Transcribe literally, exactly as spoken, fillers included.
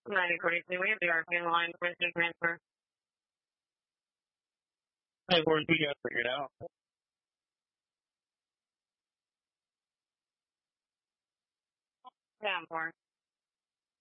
ninety forty-two, we have the R P M line for instant transfer. Hey, Lord, we got figured out. Yeah, more.